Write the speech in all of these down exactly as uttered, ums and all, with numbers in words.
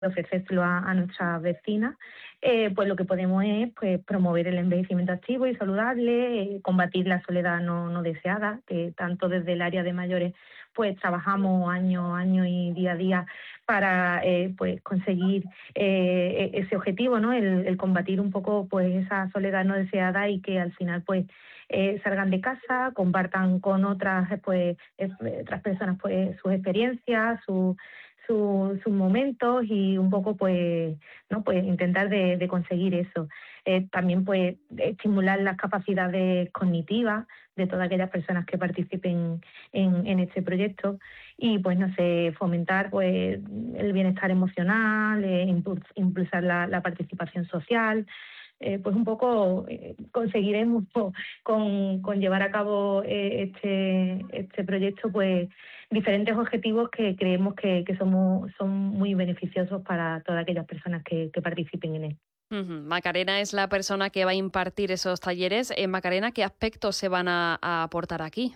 ofrecérselo a, a nuestras vecinas, eh, pues lo que podemos es pues promover el envejecimiento activo y saludable, eh, combatir la soledad no, no deseada, que tanto desde el área de mayores pues trabajamos año a año y día a día para eh, pues conseguir eh, ese objetivo, ¿no? El, el combatir un poco pues esa soledad no deseada y que al final pues eh, salgan de casa, compartan con otras pues eh, otras personas pues sus experiencias, sus su, sus momentos y un poco pues no pues intentar de, de conseguir eso. Eh, también pues estimular las capacidades cognitivas de todas aquellas personas que participen en, en este proyecto y pues no sé, fomentar pues el bienestar emocional, eh, impuls, impulsar la, la participación social. Eh, pues un poco eh, conseguiremos con, con llevar a cabo eh, este, este proyecto pues diferentes objetivos que creemos que, que somos, son muy beneficiosos para todas aquellas personas que, que participen en él. Uh-huh. Macarena es la persona que va a impartir esos talleres. Eh, Macarena, ¿qué aspectos se van a, a aportar aquí?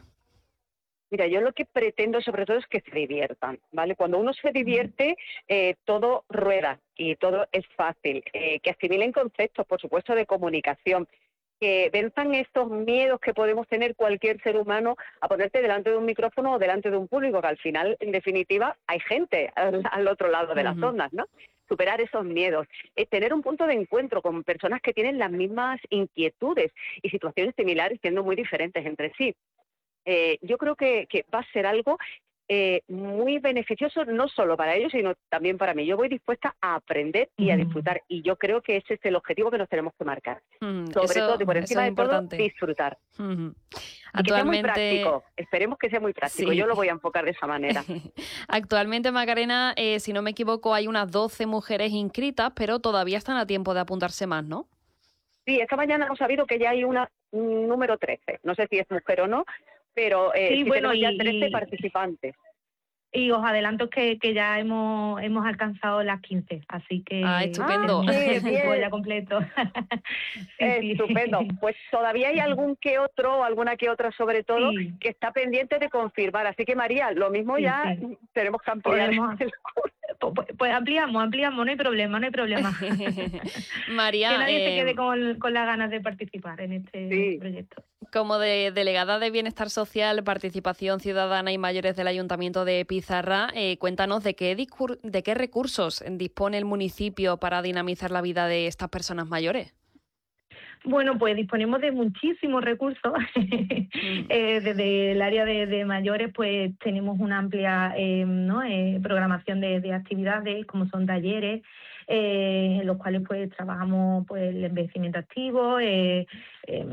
Mira, yo lo que pretendo sobre todo es que se diviertan, ¿vale? Cuando uno se divierte, eh, todo rueda y todo es fácil. Eh, que asimilen conceptos, por supuesto, de comunicación, que venzan estos miedos que podemos tener cualquier ser humano a ponerte delante de un micrófono o delante de un público, que al final, en definitiva, hay gente al, al otro lado de las Uh-huh. ondas, ¿no? Superar esos miedos, eh, tener un punto de encuentro con personas que tienen las mismas inquietudes y situaciones similares, siendo muy diferentes entre sí. Eh, yo creo que, que va a ser algo eh, muy beneficioso, no solo para ellos, sino también para mí. Yo voy dispuesta a aprender y a disfrutar, y yo creo que ese es el objetivo que nos tenemos que marcar. Mm, Sobre eso, todo, y por eso encima es de importante. todo, disfrutar. Uh-huh. Y que sea muy Actualmente, práctico. Esperemos que sea muy práctico. sí. Yo lo voy a enfocar de esa manera. Actualmente, Macarena, eh, si no me equivoco, hay unas doce mujeres inscritas, pero todavía están a tiempo de apuntarse más, ¿no? Sí, esta mañana hemos sabido que ya hay una un número trece. No sé si es mujer o no, pero eh, Sí, sí bueno, tenemos ya y, trece y, participantes. Y os adelanto que, que ya hemos hemos alcanzado las quince, así que Ah, estupendo. Ah, sí, el grupo bien. ya completo. sí, Eh, sí. Estupendo. Pues todavía hay algún que otro, alguna que otra sobre todo, Sí, que está pendiente de confirmar. Así que María, lo mismo sí, ya sí. tenemos que ampliar Podemos, el curso. pues, pues ampliamos, ampliamos, no hay problema, no hay problema. María, que nadie eh, se quede con, con las ganas de participar en este, en este Sí. proyecto. como de delegada de Bienestar Social, Participación Ciudadana y Mayores del Ayuntamiento de Pizarra, eh, cuéntanos de qué, discur- de qué recursos dispone el municipio para dinamizar la vida de estas personas mayores. Bueno, pues disponemos de muchísimos recursos. Mm. eh, desde el área de, de mayores, pues tenemos una amplia eh, ¿no? eh, programación de, de actividades, como son talleres, eh, en los cuales pues trabajamos pues el envejecimiento activo, eh, eh,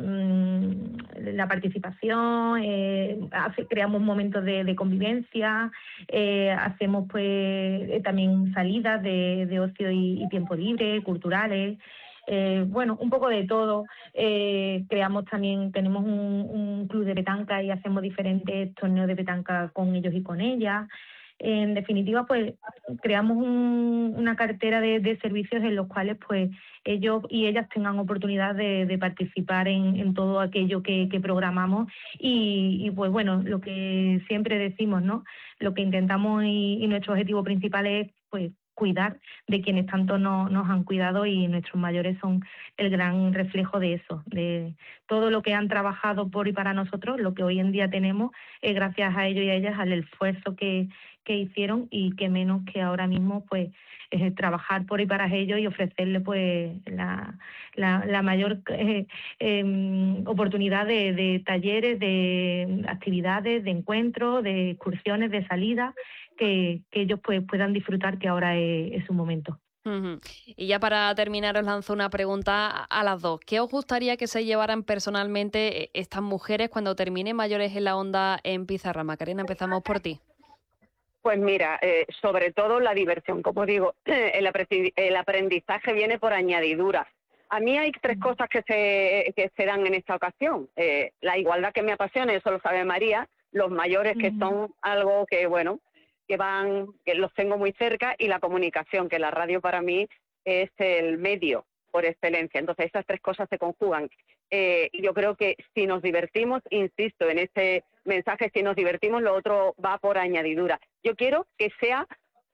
la participación, eh, hace, creamos momentos de, de convivencia, eh, hacemos pues eh, también salidas de, de ocio y, y tiempo libre, culturales. Eh, bueno, un poco de todo. Eh, creamos también, tenemos un, un club de petanca y hacemos diferentes torneos de petanca con ellos y con ellas. En definitiva, pues creamos un, una cartera de, de servicios en los cuales pues ellos y ellas tengan oportunidad de, de participar en, en todo aquello que, que programamos y, y pues bueno, lo que siempre decimos, ¿no? Lo que intentamos y, y nuestro objetivo principal es pues cuidar de quienes tanto no, nos han cuidado y nuestros mayores son el gran reflejo de eso, de todo lo que han trabajado por y para nosotros, lo que hoy en día tenemos es gracias a ellos y a ellas al esfuerzo que, que hicieron y que menos que ahora mismo pues es trabajar por y para ellos y ofrecerles pues la, la, la mayor eh, eh, oportunidad de, de talleres, de actividades, de encuentros, de excursiones, de salidas que, que ellos pues puedan disfrutar, que ahora es, es su momento. Uh-huh. Y ya para terminar os lanzo una pregunta a las dos. ¿Qué os gustaría que se llevaran personalmente estas mujeres cuando terminen Mayores en la Onda en Pizarra? Macarena, empezamos por ti. Pues mira, eh, sobre todo la diversión, como digo, el, apre- el aprendizaje viene por añadidura. A mí hay tres cosas que se, que se dan en esta ocasión. Eh, la igualdad que me apasiona, eso lo sabe María, los mayores que son algo que, bueno, que van, que los tengo muy cerca, y la comunicación, que la radio para mí es el medio por excelencia. Entonces esas tres cosas se conjugan. Eh, yo creo que si nos divertimos, insisto en este mensaje, si nos divertimos, lo otro va por añadidura. Yo quiero que sea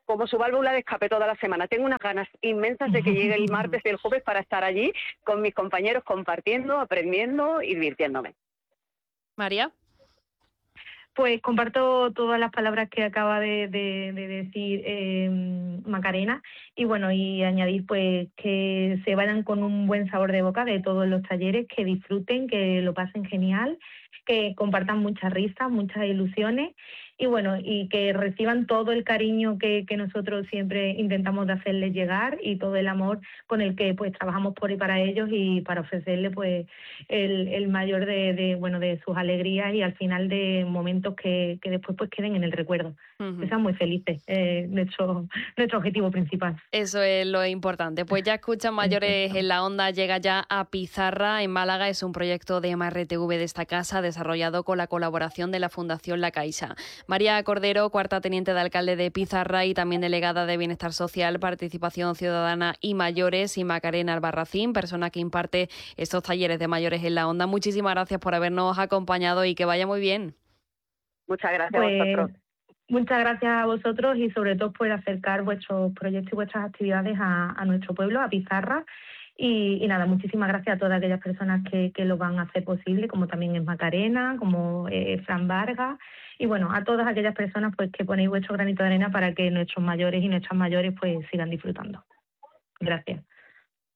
como su válvula de escape toda la semana. Tengo unas ganas inmensas de que llegue el martes y el jueves para estar allí con mis compañeros compartiendo, aprendiendo y divirtiéndome. María. Pues comparto todas las palabras que acaba de, de, de decir eh, Macarena y bueno, y añadir pues que se vayan con un buen sabor de boca de todos los talleres, que disfruten, que lo pasen genial, que compartan muchas risas, muchas ilusiones y bueno, y que reciban todo el cariño que, que nosotros siempre intentamos de hacerles llegar y todo el amor con el que pues trabajamos por y para ellos y para ofrecerles pues el, el mayor de, de bueno de sus alegrías y al final de momentos que, que después pues queden en el recuerdo. Uh-huh. Que sean muy felices, eh, nuestro, nuestro objetivo principal. Eso es lo importante. Pues ya escuchan Mayores en la Onda, llega ya a Pizarra, en Málaga. Es un proyecto de M R T V de esta casa, desarrollado con la colaboración de la Fundación La Caixa. María Cordero, cuarta teniente de alcalde de Pizarra y también delegada de Bienestar Social, Participación Ciudadana y Mayores, y Macarena Albarracín, persona que imparte estos talleres de Mayores en la Onda. Muchísimas gracias por habernos acompañado y que vaya muy bien. Muchas gracias pues, a vosotros. Muchas gracias a vosotros y sobre todo por acercar vuestros proyectos y vuestras actividades a, a nuestro pueblo, a Pizarra. Y, y nada, muchísimas gracias a todas aquellas personas que, que lo van a hacer posible, como también es Macarena, como eh, Fran Vargas, y bueno, a todas aquellas personas pues que ponéis vuestro granito de arena para que nuestros mayores y nuestras mayores pues sigan disfrutando. Gracias.